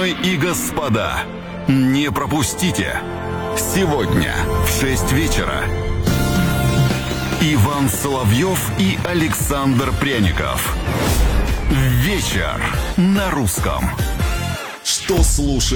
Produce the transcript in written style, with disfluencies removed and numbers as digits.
Дамы и господа, не пропустите. Сегодня в 6 вечера Иван Соловьев и Александр Пряников. Вечер на русском. Что слушает